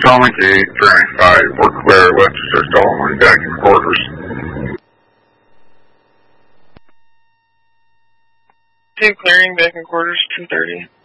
Potomac 8, turning 5, we're clear. Let's just all line back in quarters. Two clearing, back in quarters, 230.